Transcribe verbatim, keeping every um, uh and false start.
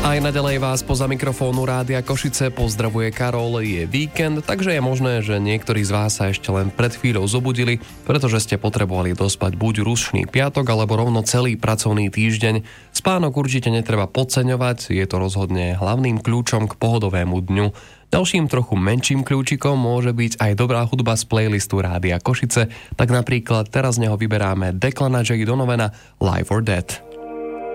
Aj naďalej vás poza mikrofónu Rádia Košice pozdravuje Karol. Je víkend, takže je možné, že niektorí z vás sa ešte len pred chvíľou zobudili, pretože ste potrebovali dospať buď rušný piatok, alebo rovno celý pracovný týždeň. Spánok určite netreba podceňovať, je to rozhodne hlavným kľúčom k pohodovému dňu. Ďalším trochu menším kľúčikom môže byť aj dobrá hudba z playlistu Rádia Košice, tak napríklad teraz z neho vyberáme Declana J. Donovana Live or Dead.